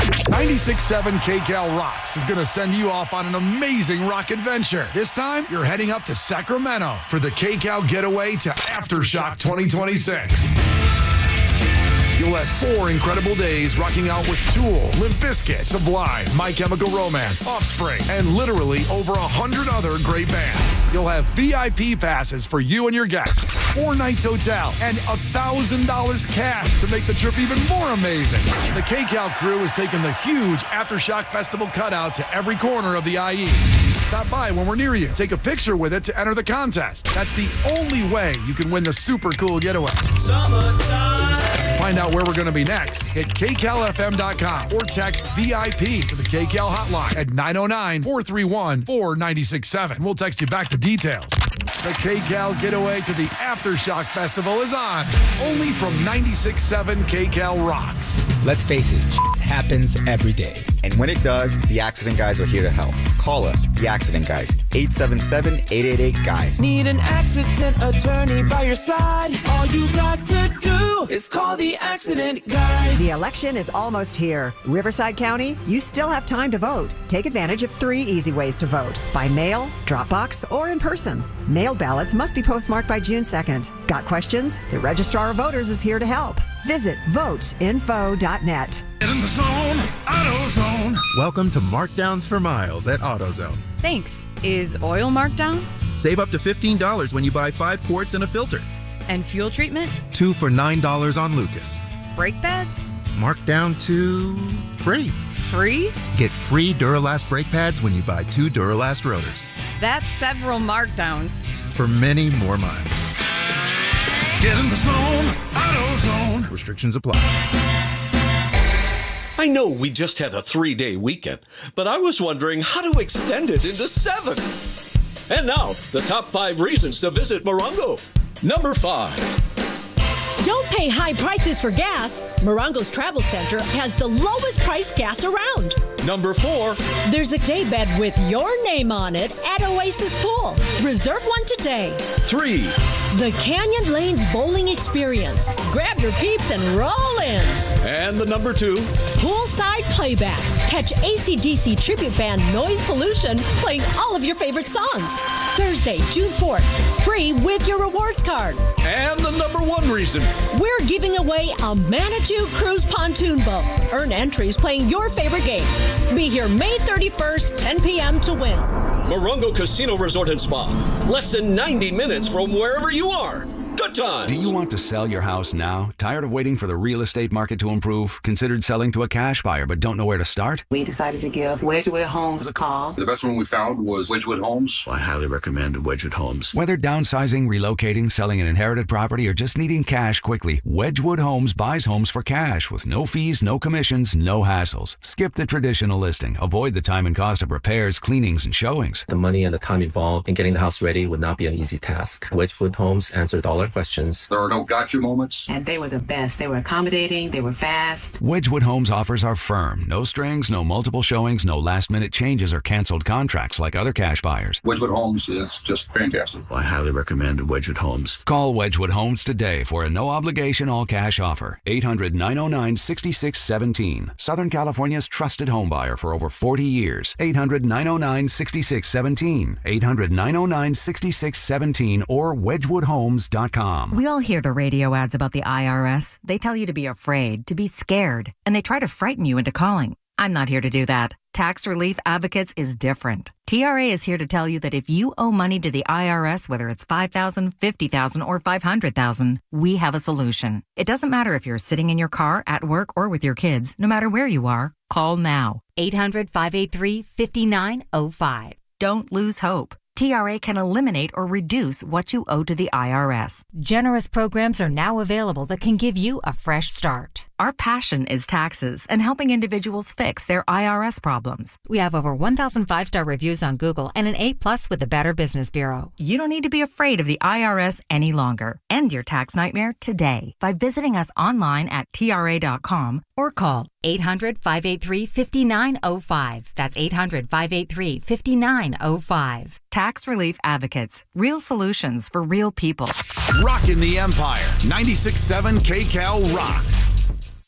96.7 KCAL Rocks is going to send you off on an amazing rock adventure. This time, you're heading up to Sacramento for the KCAL Getaway to Aftershock 2026. You'll have 4 incredible days rocking out with Tool, Limp Bizkit, Sublime, My Chemical Romance, Offspring, and literally over 100 other great bands. You'll have VIP passes for you and your guests, 4 nights hotel, and $1,000 cash to make the trip even more amazing. The KCAL crew has taken the huge Aftershock Festival cutout to every corner of the IE. Stop by when we're near you. Take a picture with it to enter the contest. That's the only way you can win the super cool getaway. Summertime. Find out where we're going to be next. Hit KCALFM.com or text VIP to the KCAL hotline at 909-431-4967. We'll text you back the details. The KCAL Getaway to the Aftershock Festival is on. Only from 96.7 KCAL Rocks. Let's face it, happens every day. And when it does, the Accident Guys are here to help. Call us, the Accident Guys, 877-888-GUYS. Need an accident attorney by your side? All you got to do is call the Accident Guys. The election is almost here. Riverside County, you still have time to vote. Take advantage of 3 easy ways to vote: by mail, drop box, or in person. Mailed ballots must be postmarked by June 2nd. Got questions? The Registrar of Voters is here to help. Visit voteinfo.net. Get in the zone, AutoZone. Welcome to Markdowns for Miles at AutoZone. Thanks. Is oil marked down? Save up to $15 when you buy 5 quarts and a filter. And fuel treatment? 2 for $9 on Lucas. Brake pads? Marked down to free. Free? Get free Duralast brake pads when you buy 2 Duralast rotors. That's several markdowns. For many more miles. Get in the zone, AutoZone. Restrictions apply. I know we just had a 3-day weekend, but I was wondering how to extend it into 7. And now, the top 5 reasons to visit Morongo. Number 5. Don't pay high prices for gas. Morongo's Travel Center has the lowest price gas around. Number 4. There's a daybed with your name on it at Oasis Pool. Reserve one today. 3. The Canyon Lanes Bowling Experience. Grab your peeps and roll in. And the number 2. Poolside playback. Catch AC/DC tribute band Noise Pollution playing all of your favorite songs. Thursday, June 4th. Free with your rewards card. And the number 1 reason. We're giving away a Manitou Cruise pontoon boat. Earn entries playing your favorite games. Be here May 31st, 10 p.m. to win. Morongo Casino Resort and Spa. Less than 90 minutes from wherever you are. Good times. Do you want to sell your house now? Tired of waiting for the real estate market to improve? Considered selling to a cash buyer but don't know where to start? We decided to give Wedgwood Homes a call. The best one we found was Wedgwood Homes. I highly recommend Wedgwood Homes. Whether downsizing, relocating, selling an inherited property, or just needing cash quickly, Wedgwood Homes buys homes for cash with no fees, no commissions, no hassles. Skip the traditional listing. Avoid the time and cost of repairs, cleanings, and showings. The money and the time involved in getting the house ready would not be an easy task. Wedgwood Homes answered all our questions. There are no gotcha moments. And they were the best. They were accommodating. They were fast. Wedgwood Homes offers are firm. No strings, no multiple showings, no last-minute changes or canceled contracts like other cash buyers. Wedgwood Homes is just fantastic. I highly recommend Wedgwood Homes. Call Wedgwood Homes today for a no-obligation all-cash offer. 800-909-6617. Southern California's trusted home buyer for over 40 years. 800-909-6617. 800-909-6617 or wedgwoodhomes.com. We all hear the radio ads about the IRS. They tell you to be afraid, to be scared, and they try to frighten you into calling. I'm not here to do that. Tax Relief Advocates is different. TRA is here to tell you that if you owe money to the IRS, whether it's $5,000, $50,000, or $500,000, we have a solution. It doesn't matter if you're sitting in your car, at work, or with your kids. No matter where you are, call now. 800-583-5905. Don't lose hope. TRA can eliminate or reduce what you owe to the IRS. Generous programs are now available that can give you a fresh start. Our passion is taxes and helping individuals fix their IRS problems. We have over 1,000 5-star reviews on Google and an A+ with the Better Business Bureau. You don't need to be afraid of the IRS any longer. End your tax nightmare today by visiting us online at TRA.com or call 800-583-5905. That's 800-583-5905. Tax Relief Advocates. Real solutions for real people. Rockin' the Empire. 96.7 KCAL rocks.